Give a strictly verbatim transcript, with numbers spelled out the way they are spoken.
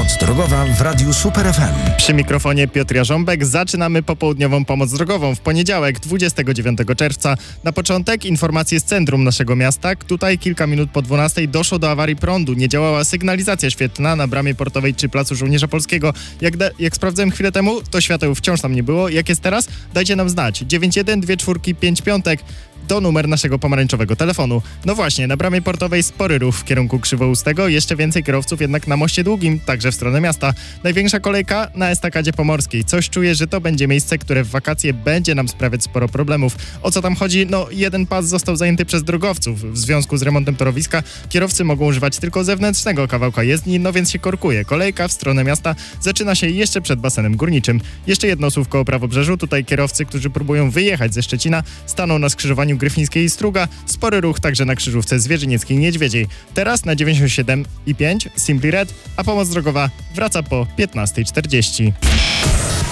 Pomoc drogowa w Radiu Super F M. Przy mikrofonie Piotr Jarząbek. Zaczynamy popołudniową pomoc drogową w poniedziałek, dwudziestego dziewiątego czerwca. Na początek informacje z centrum naszego miasta. Tutaj kilka minut po dwunastej doszło do awarii prądu. Nie działała sygnalizacja świetlna na Bramie Portowej czy Placu Żołnierza Polskiego. Jak, da, jak sprawdzałem chwilę temu, to świateł wciąż tam nie było. Jak jest teraz? Dajcie nam znać. dziewięć jeden dwa cztery pięć pięć to numer naszego pomarańczowego telefonu. No właśnie, na Bramie Portowej spory ruch w kierunku Krzywoustego, jeszcze więcej kierowców jednak na Moście Długim, także w stronę miasta. Największa kolejka na Estakadzie Pomorskiej. Coś czuję, że to będzie miejsce, które w wakacje będzie nam sprawiać sporo problemów. O co tam chodzi? No, jeden pas został zajęty przez drogowców. W związku z remontem torowiska kierowcy mogą używać tylko zewnętrznego kawałka jezdni, no więc się korkuje. Kolejka w stronę miasta zaczyna się jeszcze przed basenem górniczym. Jeszcze jedno słówko o Prawobrzeżu. Tutaj kierowcy, którzy próbują wyjechać ze Szczecina, staną na skrzyżowaniu Gryfińskiej i Struga. Spory ruch także na krzyżówce Zwierzynieckiej i Niedźwiedziej. Teraz na dziewięćdziesiąt siedem i pięć Simply Red, a pomoc drogowa wraca po piętnastej czterdzieści.